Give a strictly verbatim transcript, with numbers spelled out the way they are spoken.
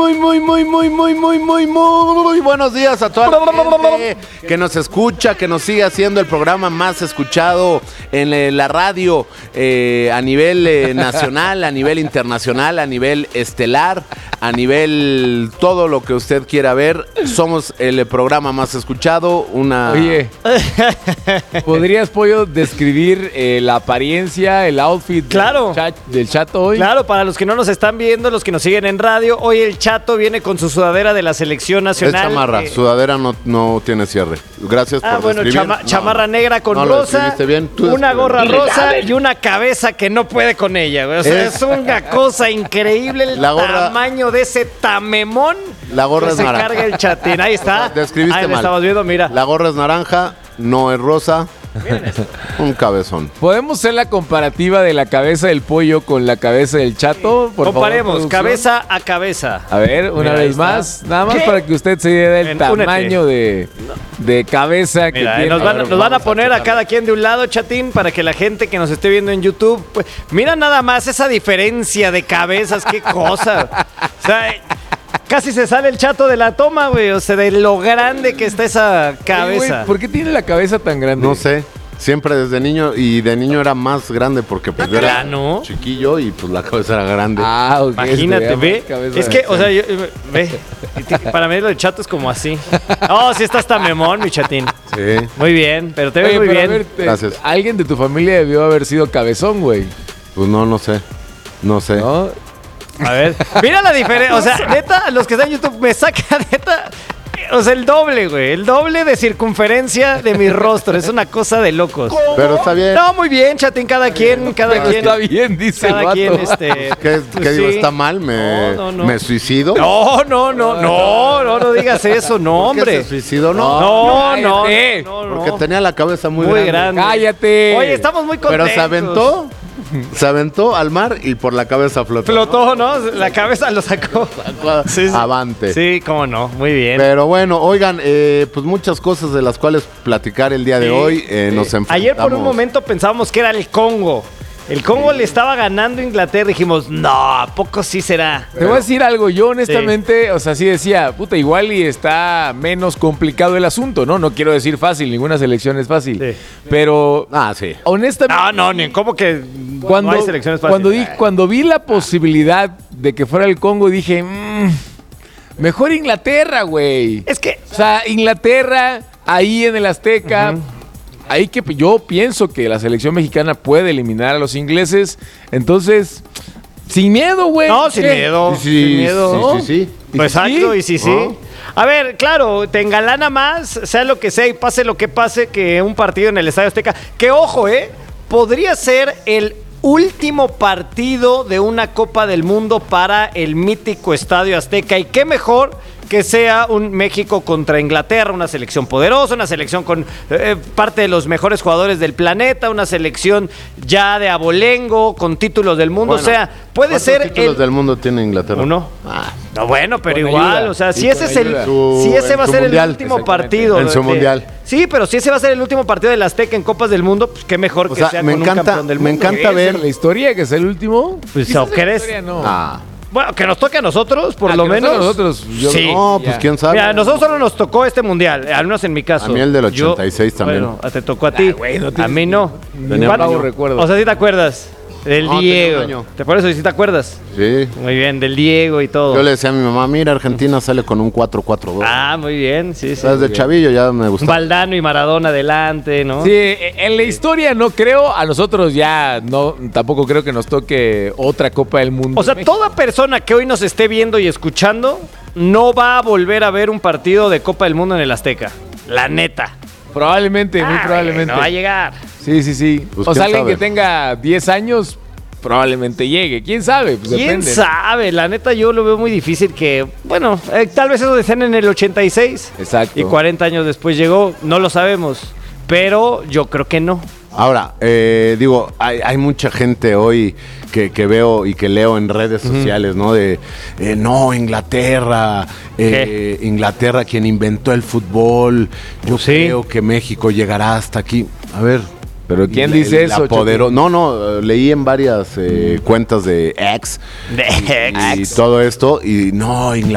muy, muy, muy, muy, muy, muy, muy, muy buenos días a toda la gente que nos escucha, que nos sigue haciendo el programa más escuchado en la radio eh, a nivel eh, nacional, a nivel internacional, a nivel estelar, a nivel todo lo que usted quiera ver. Somos el programa más escuchado. Una... Oye, ¿podrías, Pollo, describir eh, la apariencia, el outfit claro. del, chat, del Chato hoy? Claro, para los que no nos están viendo, los que nos siguen en radio, hoy el Chato viene con su sudadera de la selección nacional. Es chamarra, eh, sudadera no, no tiene cierre. Gracias ah, por bueno, describir. chama, no, chamarra negra con no lo rosa, bien. una gorra rosa y una cabeza que no puede con ella. O sea, es, es una cosa increíble el la gorra, tamaño de ese tamemón. La gorra que es se naranja. carga el Chatín. Ahí está. Describiste Ahí mal. estamos viendo, mira. La gorra es naranja, no es rosa. Un cabezón. ¿Podemos hacer la comparativa de la cabeza del Pollo con la cabeza del Chato? Por Comparemos, favor, cabeza a cabeza. A ver, una Mira, vez más. Nada más ¿Qué? para que usted se dé el Ven, tamaño de, de cabeza que Mira, tiene. nos van, A ver, nos van a vamos poner a checarlo. cada quien de un lado, Chatín, para que la gente que nos esté viendo en YouTube, pues, mira nada más esa diferencia de cabezas, qué cosa. O sea, casi se sale el Chato de la toma, güey. O sea, de lo grande que está esa cabeza. Oye, güey, ¿por qué tiene la cabeza tan grande? No sé. Siempre desde niño, y de niño era más grande porque pues, yo era ¿no? chiquillo y pues la cabeza era grande. Ah, ok. Imagínate, ve. Es que, o sea, yo, ve. Para mí lo del Chato es como así. Oh, sí estás tan memón, mi Chatín. Sí. Muy bien, pero te ves Oye, muy pero a bien. ver, te- Gracias. Alguien de tu familia debió haber sido cabezón, güey. Pues no, no sé. No sé. ¿No? A ver, mira la diferencia. O sea, neta, los que están en YouTube me saca neta. O sea, el doble, güey. El doble de circunferencia de mi rostro. Es una cosa de locos. Pero está bien. No, muy bien, Chatín. Cada quien, cada Pero quien. está bien, dice el Cada vato. quien, este. ¿Qué, pues qué digo? sí. ¿Está mal? ¿Me, No, no, no. ¿me suicido? No, no, no, no, no, no digas eso, no, ¿Por qué hombre. se suicidó? No. No, no, no, cállate. no, no. Porque tenía la cabeza muy, Muy grande. grande. ¡Cállate! Oye, estamos muy contentos. Pero se aventó. Se aventó al mar y por la cabeza flotó. Flotó, ¿no? La cabeza lo sacó. Sí, sí. Avante. Sí, cómo no. Muy bien. Pero bueno, oigan, eh, pues muchas cosas de las cuales platicar el día de Sí, hoy. Eh, nos enfrentamos. Ayer por un momento pensábamos que era el Congo. El Congo le estaba ganando a Inglaterra. Dijimos, no, ¿a poco sí será? Te voy a decir algo, yo honestamente, o sea, sí decía, puta, igual y está menos complicado el asunto, ¿no? No quiero decir fácil, ninguna selección es fácil. Sí. Pero, Ah, sí. honestamente, No, no, ni cómo que cuando, no hay selecciones fáciles. cuando, di- cuando vi la posibilidad de que fuera el Congo, dije, "Mm, mejor Inglaterra, güey. Es que O sea, Inglaterra, ahí en el Azteca, ahí que yo pienso que la selección mexicana puede eliminar a los ingleses. Entonces, sin miedo, güey. no, sin ¿Qué? miedo. Sí, sí, sin miedo. sí, ¿no? sí, sí. Pues ¿Y sí? exacto, y sí, sí. ¿No? A ver, claro, te engalana más, sea lo que sea y pase lo que pase, que un partido en el Estadio Azteca. Que ojo, ¿eh? Podría ser el último partido de una Copa del Mundo para el mítico Estadio Azteca. Y qué mejor que sea un México contra Inglaterra, una selección poderosa, una selección con eh, parte de los mejores jugadores del planeta, una selección ya de abolengo, con títulos del mundo. Bueno, o sea, puede ¿cuántos ser títulos el... del mundo tiene Inglaterra? Uno. Ah, No, bueno, pero Con igual, ayuda. o sea, Sí, si con ese es el, ayuda. Su- si ese en va a su ser mundial, el último exactamente. partido. En de- su de- mundial. Sí, pero si ese va a ser el último partido del Azteca en Copas del Mundo, pues qué mejor O que sea, sea me con encanta- un campeón del me mundo. encanta ¿Es ver- en la historia que es el último? Pues, Quizás ¿o en la crees? historia no. ah. Bueno, que nos toque a nosotros, por Ah, lo que nos menos. toque a nosotros. Yo- Sí. No, pues Ya. quién sabe. Mira, a nosotros solo nos tocó este mundial, al menos en mi caso. A mí el del Yo- ochenta y seis también. Bueno, te tocó a ti. Ah, güey, no a tienes- mí no. Tenía ¿Cuál- vago recuerdo. O sea, ¿sí te acuerdas? Del No, tenía Diego. un año. ¿Te acuerdas? ¿Sí te acuerdas? Sí. Muy bien, del Diego y todo. Yo le decía a mi mamá, mira, Argentina sale con un cuatro cuatro dos. Ah, muy bien, sí, sí. Desde chavillo ya me gustó. Valdano y Maradona adelante, ¿no? Sí, en la historia no creo, a nosotros ya no, tampoco creo que nos toque otra Copa del Mundo. O sea, toda persona que hoy nos esté viendo y escuchando no va a volver a ver un partido de Copa del Mundo en el Azteca. La neta. Probablemente, muy Ay, probablemente. No va a llegar. Sí, sí, sí. Pues, o sea, ¿quién alguien sabe? que tenga diez años probablemente llegue. ¿Quién sabe? Pues ¿Quién depende, ¿no? sabe? La neta yo lo veo muy difícil que, bueno, eh, tal vez eso decían en el ochenta y seis. Exacto. Y cuarenta años después llegó, no lo sabemos. Pero yo creo que no. Ahora, eh, digo, hay, hay mucha gente hoy que, que veo y que leo en redes sociales, ¿no? De, eh, no, Inglaterra, eh, Inglaterra quien inventó el fútbol, yo Pues sí. creo que México llegará hasta aquí. A ver. ¿Pero quién la- dice la eso, apodero- Chucky? No, no, eh, leí en varias eh, cuentas de X De y todo esto y no, Inglaterra.